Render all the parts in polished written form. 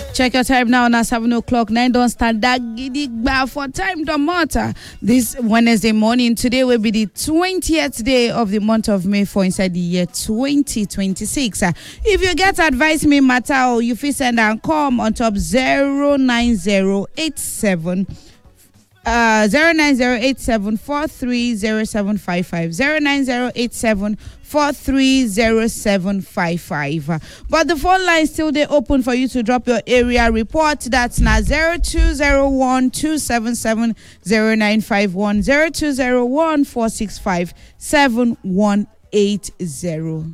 Check your time now. Now 7 o'clock. 9 don't stand that gidigba for time the matter. This Wednesday morning. Today will be the 20th day of the month of May for inside the year 2026. If you get advice me matter or you feel send and come on top 09087 09087430755 09087430755. But the phone line still they open for you to drop your area report. That's now 0201 277 0951 0201 465 7180.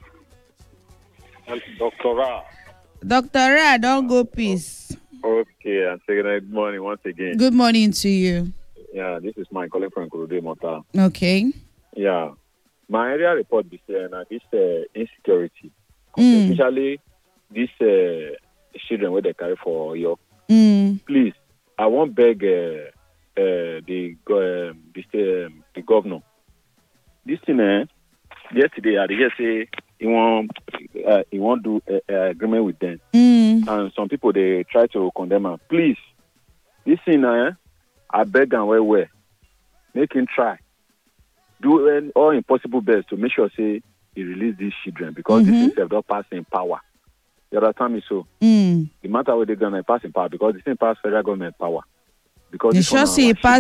Dr. Ra, don't go peace. Okay, and say good morning once again. Good morning to you. Yeah, this is my colleague from Kurude Mota. Okay. Yeah, my area report this this insecurity, especially these children where they carry for you. Please, I won't beg the governor. This thing yesterday I just say he won't do agreement with them, and some people they try to condemn him. Please, this thing I beg and well, make him try. Do all impossible best to make sure say he release these children because this is not passing power. The other time is so. The matter where they're gonna pass in power because this thing pass federal government power. Because you sure see it pass